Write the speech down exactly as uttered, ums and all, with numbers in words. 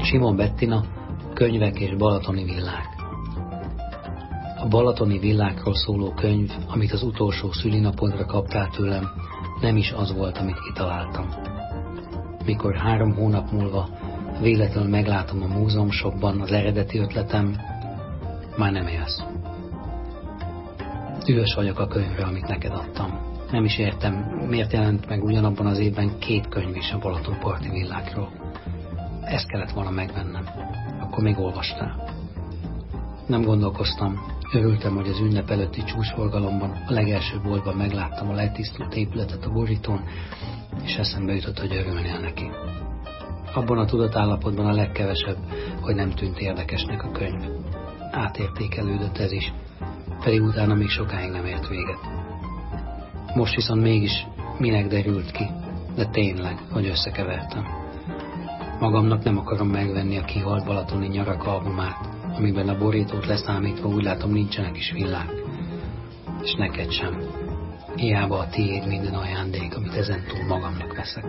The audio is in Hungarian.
Simon Bettina, Könyvek és balatoni villák. A balatoni villákról szóló könyv, amit az utolsó szülinapodra kaptál tőlem, nem is az volt, amit kitaláltam. Mikor három hónap múlva véletlenül meglátom a múzeumshopban az eredeti ötletem, már nem élsz. Dühös vagyok a könyvre, amit neked adtam. Nem is értem, miért jelent meg ugyanabban az évben két könyv is a balatonparti villákról. Ezt kellett volna megvennem. Akkor még olvastál. Nem gondolkoztam. Örültem, hogy az ünnep előtti csúcsforgalomban a legelső boltban megláttam a letisztult épületet a borítón, és eszembe jutott, hogy örülnél neki. Abban a tudatállapotban a legkevesebb, hogy nem tűnt érdekesnek a könyv. Átértékelődött ez is, pedig utána még sokáig nem ért véget. Most viszont mégis minek derült ki, de tényleg, hogy összekevertem. Magamnak nem akarom megvenni a kihalt balatoni nyarak albumát, amiben a borítót leszámítva úgy látom nincsenek is villák. És neked sem. Hiába a tiéd minden ajándék, amit ezentúl magamnak veszek.